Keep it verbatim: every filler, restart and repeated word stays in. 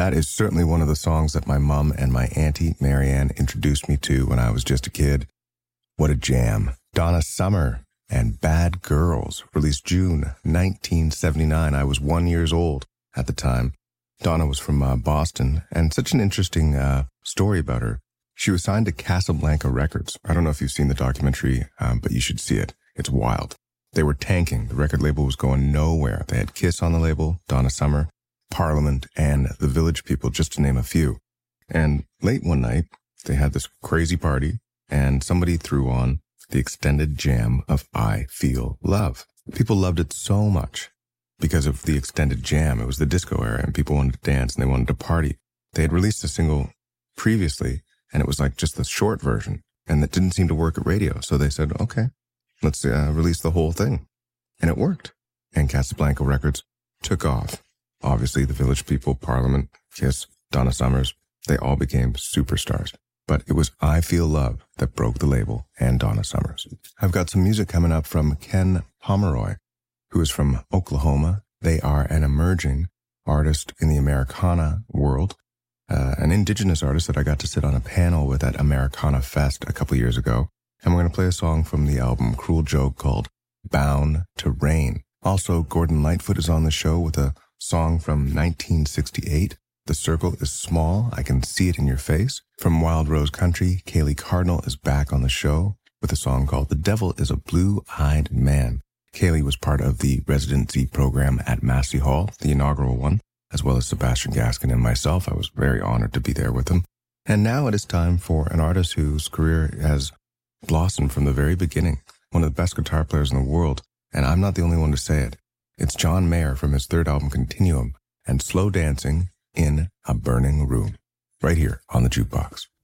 That is certainly one of the songs that my mom and my auntie Marianne introduced me to when I was just a kid. What a jam. Donna Summer and Bad Girls, released June nineteen seventy-nine. I was one years old at the time. Donna was from uh, Boston, and such an interesting uh, story about her. She was signed to Casablanca Records. I don't know if you've seen the documentary, um, but you should see it. It's wild. They were tanking. The record label was going nowhere. They had Kiss on the label, Donna Summer, Parliament, and the Village People, just to name a few. And late one night, they had this crazy party, and somebody threw on the extended jam of I Feel Love. People loved it so much because of the extended jam. It was the disco era, and people wanted to dance, and they wanted to party. They had released a single previously, and it was like just the short version, and that didn't seem to work at radio. So they said, okay, let's uh, release the whole thing. And it worked. And Casablanca Records took off. Obviously, the Village People, Parliament, Kiss, Donna Summers, they all became superstars. But it was I Feel Love that broke the label and Donna Summers. I've got some music coming up from Ken Pomeroy, who is from Oklahoma. They are an emerging artist in the Americana world, uh, an indigenous artist that I got to sit on a panel with at Americana Fest a couple years ago. And we're going to play a song from the album Cruel Joke called Bound to Rain. Also, Gordon Lightfoot is on the show with a song from nineteen sixty-eight. The Circle is Small, I Can See It in Your Face. From Wild Rose Country, Kaylee Cardinal is back on the show with a song called The Devil is a Blue-Eyed Man. Kaylee was part of the residency program at Massey Hall, the inaugural one, as well as Sebastian Gaskin and myself. I was very honored to be there with them. And now it is time for an artist whose career has blossomed from the very beginning, one of the best guitar players in the world, and I'm not the only one to say it. It's John Mayer from his third album, Continuum, and Slow Dancing in a Burning Room, right here on the Jukebox.